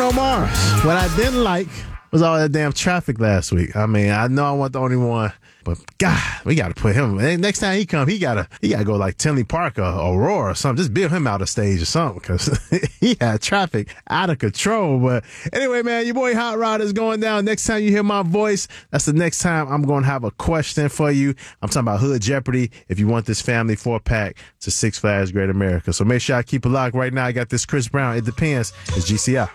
Bruno Mars. What I didn't like was all that damn traffic last week. I mean, I know I wasn't the only one, but God, we got to put him. Next time he come, he gotta go like Tinley Park or Aurora or something. Just build him out of stage or something, because he had traffic out of control. But anyway, man, your boy Hot Rod is going down. Next time you hear my voice, that's the next time I'm going to have a question for you. I'm talking about Hood Jeopardy. If you want this family 4-pack to Six Flags Great America. So make sure I keep it locked right now. I got this Chris Brown. It depends. It's GCI.